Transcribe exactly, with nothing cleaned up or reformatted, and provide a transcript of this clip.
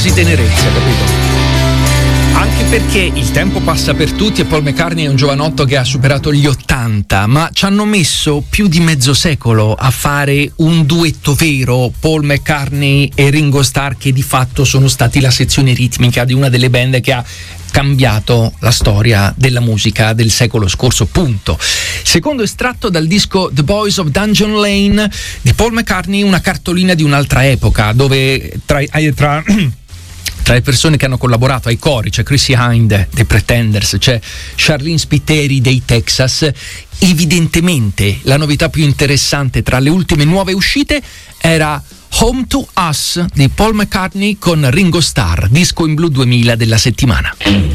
quasi tenerezza, capito? Anche perché il tempo passa per tutti e Paul McCartney è un giovanotto che ha superato gli ottanta, ma ci hanno messo più di mezzo secolo a fare un duetto vero, Paul McCartney e Ringo Starr, che di fatto sono stati la sezione ritmica di una delle band che ha cambiato la storia della musica del secolo scorso, punto. Secondo estratto dal disco The Boys of Dungeon Lane di Paul McCartney, una cartolina di un'altra epoca, dove tra, tra Tra le persone che hanno collaborato ai cori c'è Chrissie Hynde dei Pretenders, c'è Charlene Spiteri dei Texas. Evidentemente la novità più interessante tra le ultime nuove uscite era Home to Us di Paul McCartney con Ringo Starr, disco in blu duemila della settimana.